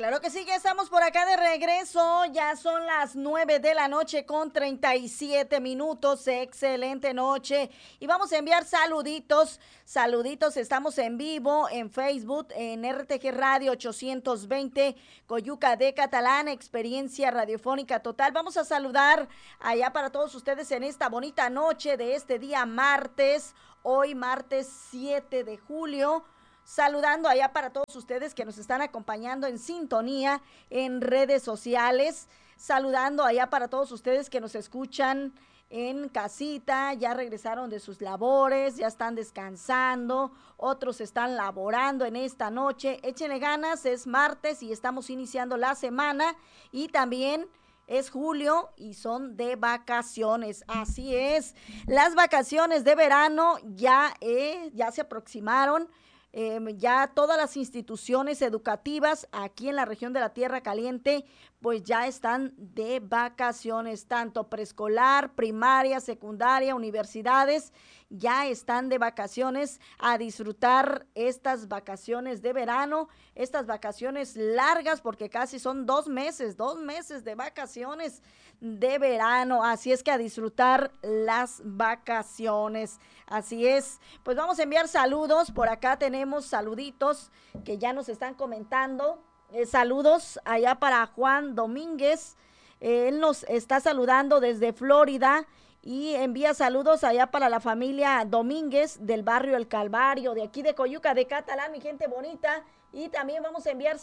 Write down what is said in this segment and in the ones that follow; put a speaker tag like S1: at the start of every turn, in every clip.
S1: Claro que sí, ya estamos por acá de regreso, ya son las 9 de la noche con 37 minutos, excelente noche y vamos a enviar saluditos, estamos en vivo en Facebook, en RTG Radio 820, Coyuca de Catalán, experiencia radiofónica total. Vamos a saludar allá para todos ustedes en esta bonita noche de este día martes, hoy martes 7 de julio. Saludando allá para todos ustedes que nos están acompañando en sintonía en redes sociales. Saludando allá para todos ustedes que nos escuchan en casita, ya regresaron de sus labores, ya están descansando, otros están laborando en esta noche. Échenle ganas, es martes y estamos iniciando la semana y también es julio y son de vacaciones, así es. Las vacaciones de verano ya se aproximaron. Ya todas las instituciones educativas aquí en la región de la Tierra Caliente pues ya están de vacaciones, tanto preescolar, primaria, secundaria, universidades, ya están de vacaciones a disfrutar estas vacaciones de verano, estas vacaciones largas porque casi son 2 meses de vacaciones de verano, así es que a disfrutar las vacaciones, así es. Pues vamos a enviar saludos, por acá tenemos saluditos que ya nos están comentando. Saludos allá para Juan Domínguez, él nos está saludando desde Florida y envía saludos allá para la familia Domínguez del barrio El Calvario, de aquí de Coyuca de Catalán, mi gente bonita, y también vamos a enviar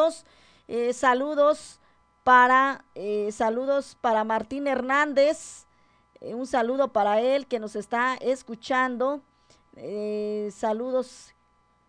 S1: saludos para Martín Hernández, un saludo para él que nos está escuchando, saludos.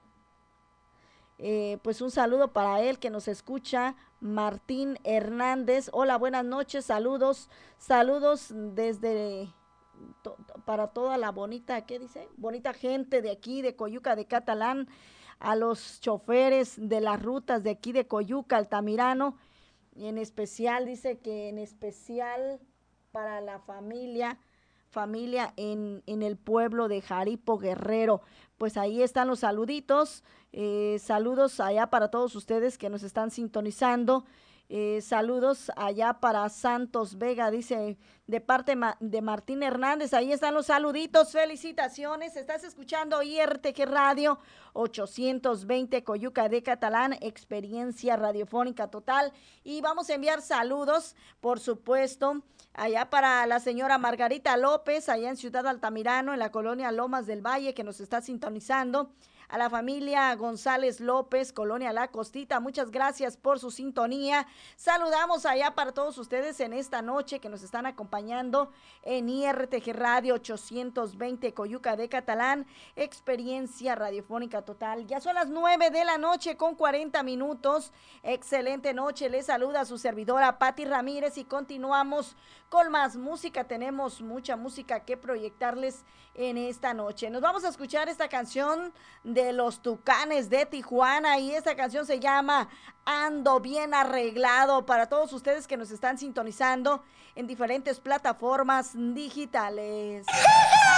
S1: Pues un saludo para él que nos escucha, Martín Hernández. Hola, buenas noches, saludos desde para toda la bonita, ¿qué dice? Bonita gente de aquí, de Coyuca de Catalán, a los choferes de las rutas de aquí de Coyuca, Altamirano, y en especial, dice que en especial para la familia en el pueblo de Jaripo Guerrero. Pues ahí están los saluditos, saludos allá para todos ustedes que nos están sintonizando, saludos allá para Santos Vega, dice, de parte de Martín Hernández, ahí están los saluditos, felicitaciones, estás escuchando IRTG Radio 820 Coyuca de Catalán, experiencia radiofónica total, y vamos a enviar saludos, por supuesto, allá para la señora Margarita López, allá en Ciudad Altamirano, en la colonia Lomas del Valle, que nos está sintonizando, a la familia González López, Colonia La Costita, muchas gracias por su sintonía. Saludamos allá para todos ustedes en esta noche que nos están acompañando en IRTG Radio 820 Coyuca de Catalán, experiencia radiofónica total. Ya son las 9 de la noche con 40 minutos. Excelente noche, les saluda su servidora Patti Ramírez y continuamos con más música. Tenemos mucha música que proyectarles en esta noche. Nos vamos a escuchar esta canción de los Tucanes de Tijuana y esta canción se llama Ando Bien Arreglado, para todos ustedes que nos están sintonizando en diferentes plataformas digitales.